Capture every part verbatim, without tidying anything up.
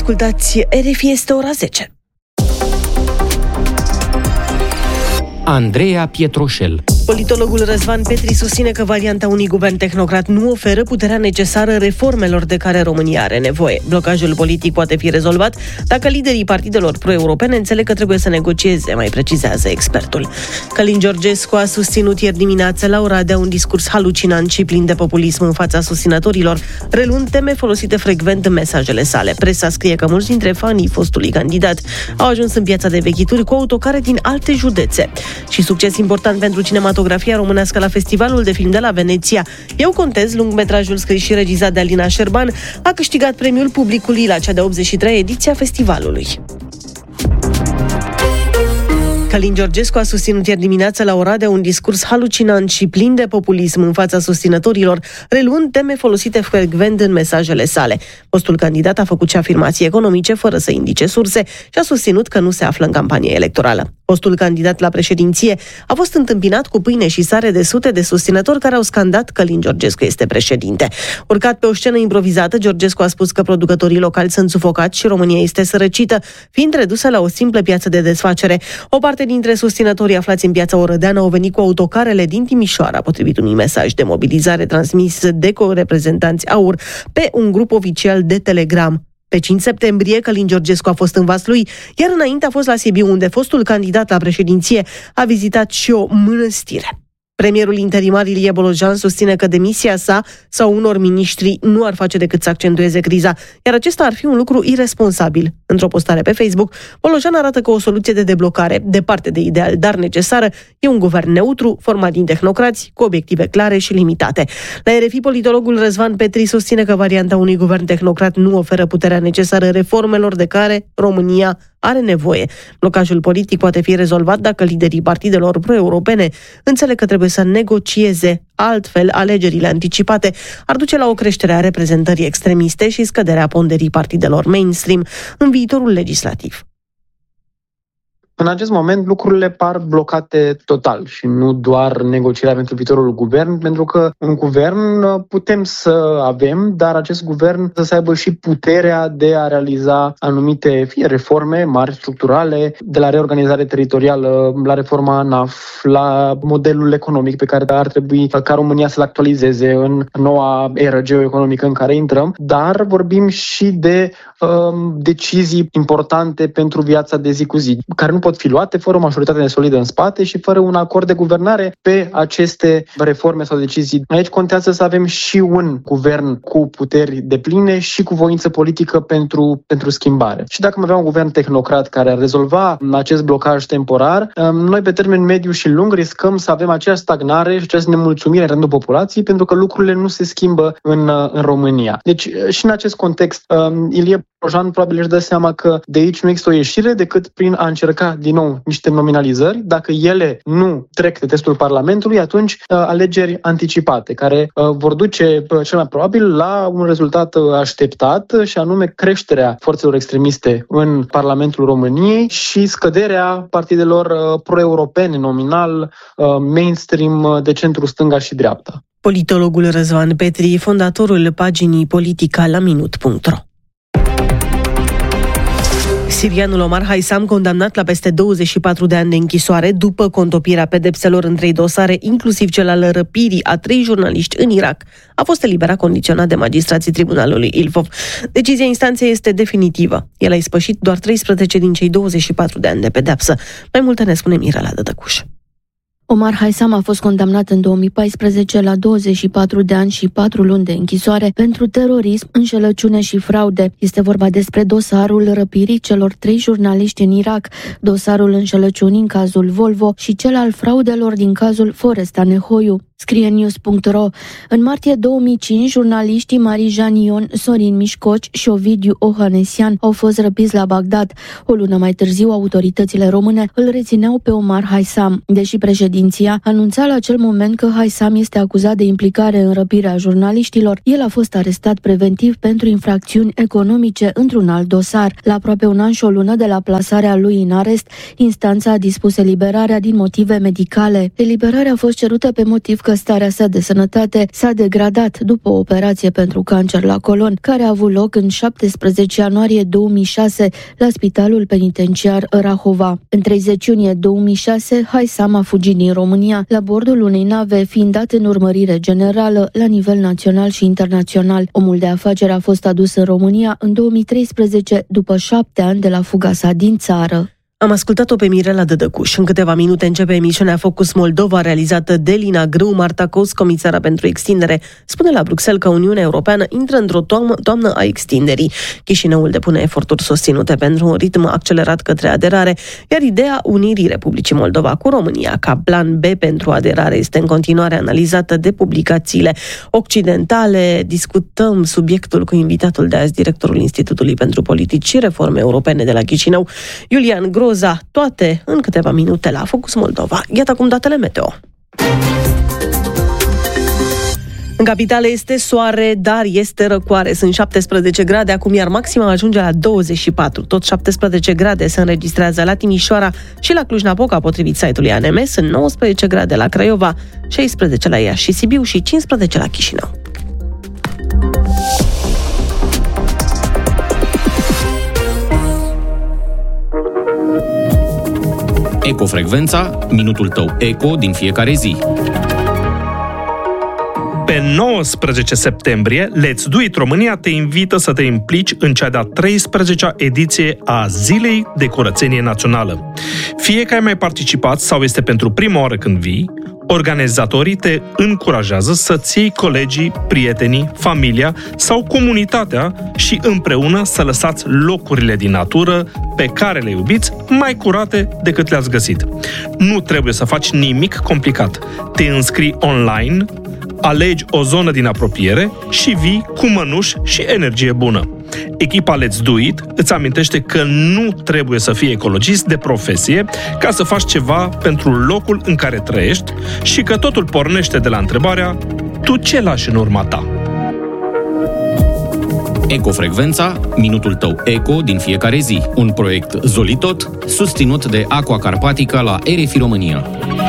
Ascultați R F I, este ora zece. Andreea Pietroșel. Politologul Răzvan Petri susține că varianta unui guvern tehnocrat nu oferă puterea necesară reformelor de care România are nevoie. Blocajul politic poate fi rezolvat dacă liderii partidelor pro-europene înțeleg că trebuie să negocieze, mai precizează expertul. Călin Georgescu a susținut ieri dimineață la Oradea un discurs halucinant și plin de populism în fața susținătorilor, reluând teme folosite frecvent în mesajele sale. Presa scrie că mulți dintre fanii fostului candidat au ajuns în Piața de Vechituri cu autocare din alte județe. Și succes important pentru cinematografia românească la Festivalul de Film de la Veneția. Eu contez, lungmetrajul scris și regizat de Alina Șerban, a câștigat premiul publicului la cea de optzeci și treia ediție a festivalului. Călin Georgescu a susținut ieri dimineață la Oradea un discurs halucinant și plin de populism în fața susținătorilor, reluând teme folosite frecvent în mesajele sale. Fostul candidat a făcut și afirmații economice fără să indice surse și a susținut că nu se află în campanie electorală. Fostul candidat la președinție a fost întâmpinat cu pâine și sare de sute de susținători care au scandat că Călin Georgescu este președinte. Urcat pe o scenă improvizată, Georgescu a spus că producătorii locali sunt sufocați și România este sărăcită, fiind redusă la o simplă piață de desfacere. O parte dintre susținătorii aflați în Piața Orădeană au venit cu autocarele din Timișoara, potrivit unui mesaj de mobilizare transmis de co-reprezentanți AUR pe un grup oficial de Telegram. Pe cinci septembrie, Călin Georgescu a fost în Vaslui, iar înainte a fost la Sibiu, unde fostul candidat la președinție a vizitat și o mănăstire. Premierul interimar Ilie Bolojan susține că demisia sa sau unor miniștri nu ar face decât să accentueze criza, iar acesta ar fi un lucru iresponsabil. Într-o postare pe Facebook, Bolojan arată că o soluție de deblocare, departe de ideal, dar necesară, e un guvern neutru, format din tehnocrați, cu obiective clare și limitate. La R F I, politologul Răzvan Petri susține că varianta unui guvern tehnocrat nu oferă puterea necesară reformelor de care România are nevoie. Blocajul politic poate fi rezolvat dacă liderii partidelor pro-europene înțeleg că trebuie să negocieze. Altfel, alegerile anticipate ar duce la o creștere a reprezentării extremiste și scăderea ponderii partidelor mainstream în viitorul legislativ. În acest moment lucrurile par blocate total și nu doar negocierea pentru viitorul guvern, pentru că un guvern putem să avem, dar acest guvern să aibă și puterea de a realiza anumite fie reforme mari, structurale, de la reorganizare teritorială, la reforma ANAF, la modelul economic pe care ar trebui ca România să-l actualizeze în noua eră geoeconomică în care intrăm, dar vorbim și de um, decizii importante pentru viața de zi cu zi, care nu pot fi luate fără o majoritate solidă în spate și fără un acord de guvernare pe aceste reforme sau decizii. Aici contează să avem și un guvern cu puteri depline și cu voință politică pentru, pentru schimbare. Și dacă am avea un guvern tehnocrat care ar rezolva acest blocaj temporar, noi pe termen mediu și lung riscăm să avem aceeași stagnare și aceeași nemulțumire în rândul populației, pentru că lucrurile nu se schimbă în, în România. Deci și în acest context, Ilie Bolojan probabil își dă seama că de aici nu există o ieșire decât prin a încerca din nou niște nominalizări. Dacă ele nu trec de testul Parlamentului, atunci uh, alegeri anticipate, care uh, vor duce uh, cel mai probabil la un rezultat uh, așteptat, și anume creșterea forțelor extremiste în Parlamentul României și scăderea partidelor uh, pro-europene, nominal, uh, mainstream, uh, de centru stânga și dreapta. Politologul Răzvan Petri, fondatorul paginii Politica la minut punct ro. Sirianul Omar Haisam, condamnat la peste douăzeci și patru de ani de închisoare după contopirea pedepselor în trei dosare, inclusiv cel al răpirii a trei jurnaliști în Irak, a fost eliberat condiționat de magistrații tribunalului Ilfov. Decizia instanței este definitivă. El a ispășit doar treisprezece din cei douăzeci și patru de ani de pedepsă. Mai multe ne spune Mirela Dădăcuș. Omar Haisam a fost condamnat în două mii paisprezece la douăzeci și patru de ani și patru luni de închisoare pentru terorism, înșelăciune și fraude. Este vorba despre dosarul răpirii celor trei jurnaliști în Irak, dosarul înșelăciunii în cazul Volvo și cel al fraudelor din cazul Foresta Nehoiu. Scrie news punct ro. În martie două mii cinci, jurnaliștii Marijan Ion, Sorin Mișcoci și Ovidiu Ohanesian au fost răpiți la Bagdad. O lună mai târziu, autoritățile române îl rețineau pe Omar Haisam. Deși președinția anunța la acel moment că Haisam este acuzat de implicare în răpirea jurnaliștilor, el a fost arestat preventiv pentru infracțiuni economice într-un alt dosar. La aproape un an și o lună de la plasarea lui în arest, instanța a dispus eliberarea din motive medicale. Eliberarea a fost cerută pe motiv că starea sa de sănătate s-a degradat după o operație pentru cancer la colon, care a avut loc în șaptesprezece ianuarie două mii șase la Spitalul Penitenciar Rahova. În treizeci iunie două mii șase, Haisam a fugit din România la bordul unei nave, fiind dat în urmărire generală la nivel național și internațional. Omul de afaceri a fost adus în România în două mii treisprezece, după șapte ani de la fuga sa din țară. Am ascultat-o pe Mirela Dădăcuș. În câteva minute începe emisiunea Focus Moldova, realizată de Lina Grâu. Marta Cos, comisară pentru extindere, spune la Bruxelles că Uniunea Europeană intră într-o toamnă, toamnă a extinderii. Chișinăul depune eforturi susținute pentru un ritm accelerat către aderare, iar ideea unirii Republicii Moldova cu România ca plan B pentru aderare este în continuare analizată de publicațiile occidentale. Discutăm subiectul cu invitatul de azi, directorul Institutului pentru Politici și Reforme Europene de la Chișinău, Iulian Gro. Toate în câteva minute la Focus Moldova. Iată acum datele meteo. În capitală este soare, dar este răcoare. Sunt șaptesprezece grade acum, iar maxima ajunge la douăzeci și patru. Tot șaptesprezece grade se înregistrează la Timișoara și la Cluj-Napoca, potrivit site-ului A N M. Sunt nouăsprezece grade la Craiova, șaisprezece la Iași și Sibiu și cincisprezece la Chișinău. Ecofrecvența, minutul tău eco din fiecare zi. Pe nouăsprezece septembrie, Let's Do It România te invită să te implici în cea de-a treisprezecea ediție a Zilei de Curățenie Națională. Fie că ai mai participat sau este pentru prima oară când vii, organizatorii te încurajează să-ți iei colegii, prietenii, familia sau comunitatea și împreună să lăsați locurile din natură pe care le iubiți mai curate decât le-ați găsit. Nu trebuie să faci nimic complicat. Te înscrii online, alegi o zonă din apropiere și vii cu mănuși și energie bună. Echipa Let's Do It îți amintește că nu trebuie să fii ecologist de profesie ca să faci ceva pentru locul în care trăiești și că totul pornește de la întrebarea: tu ce lași în urma ta? Ecofrecvența, minutul tău eco din fiecare zi. Un proiect Zolitot, susținut de Aqua Carpatica la R F I România.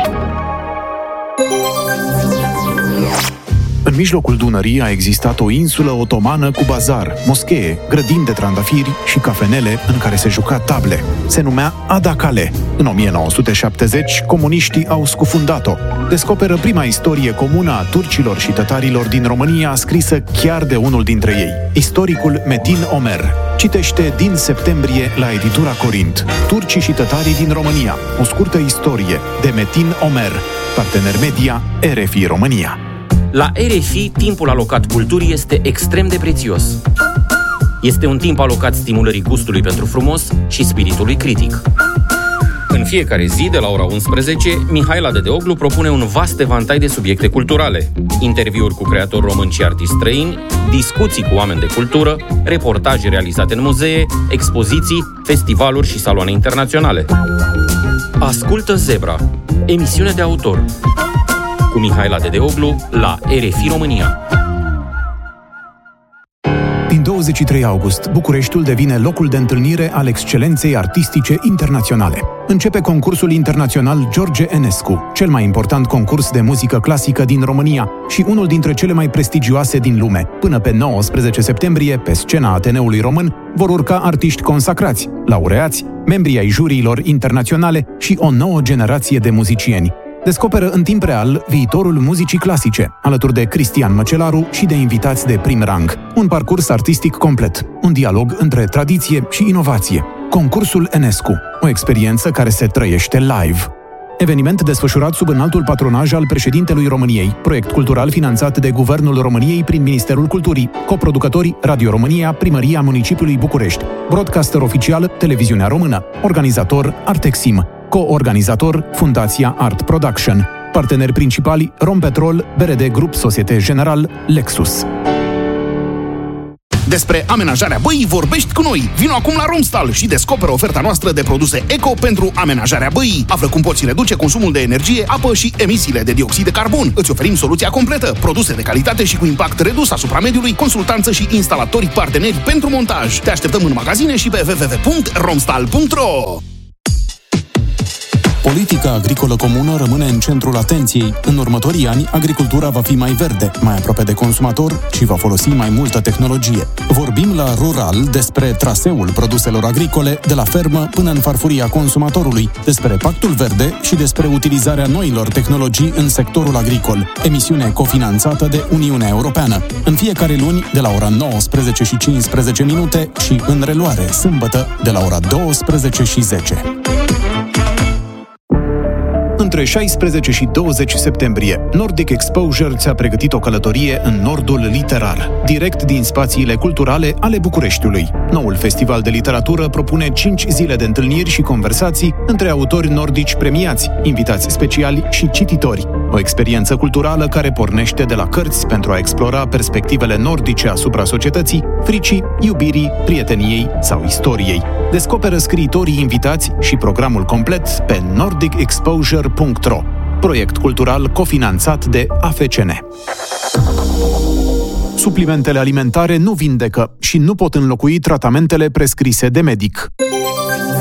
În mijlocul Dunării a existat o insulă otomană cu bazar, moschee, grădini de trandafiri și cafenele în care se juca table. Se numea Adacale. În o mie nouă sute șaptezeci, comuniștii au scufundat-o. Descoperă prima istorie comună a turcilor și tătarilor din România, scrisă chiar de unul dintre ei, istoricul Metin Omer. Citește din septembrie la editura Corint. Turcii și tătarii din România. O scurtă istorie de Metin Omer. Partener media R F I România. La R F I, timpul alocat culturii este extrem de prețios. Este un timp alocat stimulării gustului pentru frumos și spiritului critic. În fiecare zi, de la ora unsprezece, Mihaela Dedeoglu propune un vast evantai de subiecte culturale. Interviuri cu creatori români și artiști străini, discuții cu oameni de cultură, reportaje realizate în muzee, expoziții, festivaluri și saloane internaționale. Ascultă Zebra, emisiune de autor, cu Mihaela Dedeoglu la R F I România. Din douăzeci și trei august, Bucureștiul devine locul de întâlnire al excelenței artistice internaționale. Începe concursul internațional George Enescu, cel mai important concurs de muzică clasică din România și unul dintre cele mai prestigioase din lume. Până pe nouăsprezece septembrie, pe scena Ateneului Român, vor urca artiști consacrați, laureați, membri ai juriilor internaționale și o nouă generație de muzicieni. Descoperă în timp real viitorul muzicii clasice, alături de Cristian Măcelaru și de invitați de prim rang. Un parcurs artistic complet, un dialog între tradiție și inovație. Concursul Enescu, o experiență care se trăiește live. Eveniment desfășurat sub înaltul patronaj al președintelui României, proiect cultural finanțat de Guvernul României prin Ministerul Culturii, coproducători Radio România, Primăria Municipiului București, broadcaster oficial Televiziunea Română, organizator Artexim, co-organizator Fundația Art Production, parteneri principali Rompetrol, B R D Grup Societe General, Lexus. Despre amenajarea băii vorbești cu noi. Vino acum la Romstal și descoperă oferta noastră de produse eco pentru amenajarea băii. Află cum poți reduce consumul de energie, apă și emisiile de dioxid de carbon. Îți oferim soluția completă, produse de calitate și cu impact redus asupra mediului, consultanță și instalatori parteneri pentru montaj. Te așteptăm în magazine și pe w w w punct romstal punct r o. Politica agricolă comună rămâne în centrul atenției. În următorii ani, agricultura va fi mai verde, mai aproape de consumator și va folosi mai multă tehnologie. Vorbim la Rural despre traseul produselor agricole de la fermă până în farfuria consumatorului, despre Pactul Verde și despre utilizarea noilor tehnologii în sectorul agricol. Emisiune cofinanțată de Uniunea Europeană. În fiecare luni, de la ora nouăsprezece și cincisprezece minute și în reluare, sâmbătă, de la ora douăsprezece și zece. Între șaisprezece și douăzeci septembrie, Nordic Exposure ți-a pregătit o călătorie în nordul literar, direct din spațiile culturale ale Bucureștiului. Noul festival de literatură propune cinci zile de întâlniri și conversații între autori nordici premiați, invitați speciali și cititori. O experiență culturală care pornește de la cărți pentru a explora perspectivele nordice asupra societății, fricii, iubirii, prieteniei sau istoriei. Descoperă scriitorii invitați și programul complet pe nordic exposure punct ro, proiect cultural cofinanțat de A F C N. Suplimentele alimentare nu vindecă și nu pot înlocui tratamentele prescrise de medic.